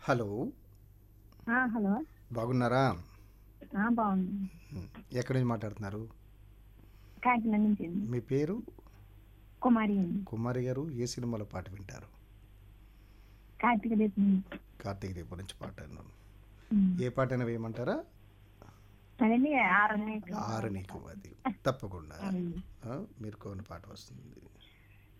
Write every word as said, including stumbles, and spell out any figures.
Hello! ఆ! Hello! బాగున్నారా? ఆ! బాగున్నాను. హ్మ్. ఎక్కడి నుంచి మాట్లాడుతున్నారు? కాకినాడ నుంచండి. మీ పేరు? కుమారి అండి. కుమారి గారు ఏ సినిమాలో పాట వింటారు? కార్తీక దీపం నుంచి. కార్తీక దీపం నుంచి పాటను. హ్మ్. ఏ పాటైనా వేయమంటారా? అదండి ఆరనేకు. 'ఆరు నీకు అది' తప్పకుండా. అవునండి. ఆ! మీరు కోరిన పాట వస్తుంది.